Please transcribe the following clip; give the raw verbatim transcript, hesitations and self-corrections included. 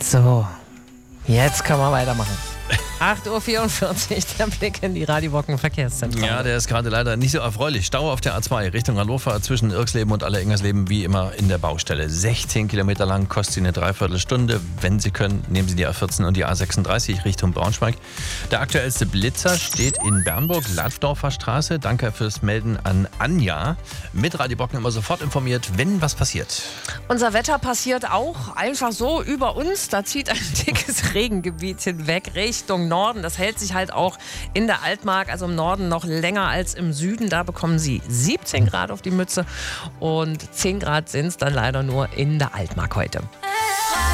So, jetzt können wir weitermachen. acht Uhr vierundvierzig, der Blick in die Radiobocken Verkehrszentrale. Ja, der ist gerade leider nicht so erfreulich. Stau auf der A zwei Richtung Hannover zwischen Irksleben und Allerenglersleben wie immer in der Baustelle. sechzehn Kilometer lang, kostet Sie eine Dreiviertelstunde. Wenn Sie können, nehmen Sie die A vierzehn und die A sechsunddreißig Richtung Braunschweig. Der aktuellste Blitzer steht in Bernburg, Latzdorfer Straße. Danke fürs Melden an Anja. Mit Radiobocken immer sofort informiert, wenn was passiert. Unser Wetter passiert auch einfach so über uns. Da zieht ein dickes Regengebiet hinweg Richtung Norden. Das hält sich halt auch in der Altmark, also im Norden, noch länger als im Süden. Da bekommen Sie siebzehn Grad auf die Mütze und zehn Grad sind es dann leider nur in der Altmark heute.